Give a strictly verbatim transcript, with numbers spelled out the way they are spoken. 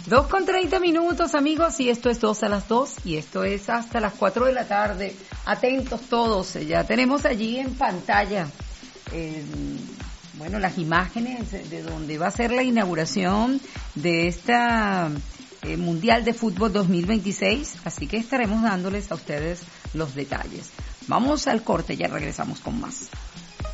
Dos con treinta minutos, amigos, y esto es dos a las dos, y esto es hasta las cuatro de la tarde. Atentos todos, ya tenemos allí en pantalla, eh, bueno, las imágenes de donde va a ser la inauguración de esta eh, Mundial de Fútbol dos mil veintiséis, así que estaremos dándoles a ustedes los detalles. Vamos al corte, ya regresamos con más.